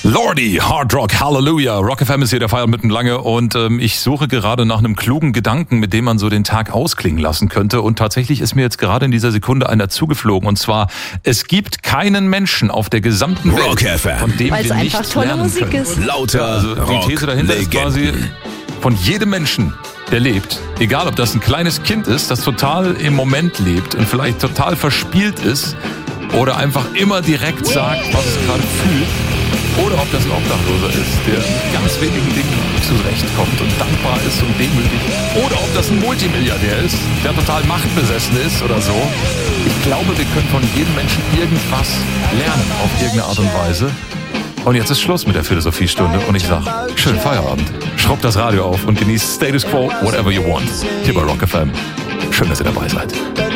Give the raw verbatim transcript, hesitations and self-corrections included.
Lordi, Hard Rock, Hallelujah. Rock F M ist hier der Feier mitten lange und ähm, ich suche gerade nach einem klugen Gedanken, mit dem man so den Tag ausklingen lassen könnte. Und tatsächlich ist mir jetzt gerade in dieser Sekunde einer zugeflogen. Und zwar, es gibt keinen Menschen auf der gesamten Welt, Rock F M, von dem Weil wir es nichts einfach tolle lernen Musik können. ist. Lauter Ja, also die Rock These dahinter ist quasi, Legenden. von jedem Menschen, der lebt, egal ob das ein kleines Kind ist, das total im Moment lebt und vielleicht total verspielt ist oder einfach immer direkt sagt, was es gerade fühlt, oder ob das ein Obdachloser ist, der mit ganz wenigen Dingen zurechtkommt und dankbar ist und demütig, oder ob das ein Multimilliardär ist, der total machtbesessen ist oder so. Ich glaube, wir können von jedem Menschen irgendwas lernen auf irgendeine Art und Weise. Und jetzt ist Schluss mit der Philosophiestunde und ich sag, schönen Feierabend. Schraubt das Radio auf und genießt Status Quo, whatever you want. Hier bei Rock F M. Schön, dass ihr dabei seid.